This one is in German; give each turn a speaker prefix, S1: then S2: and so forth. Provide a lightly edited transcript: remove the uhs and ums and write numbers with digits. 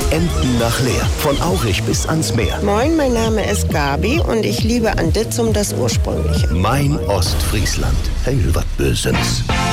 S1: Enten nach Leer. Von Aurich bis ans Meer.
S2: Moin, mein Name ist Gabi und ich liebe an Ditzum das Ursprüngliche.
S1: Mein Ostfriesland. Hey, was Böses.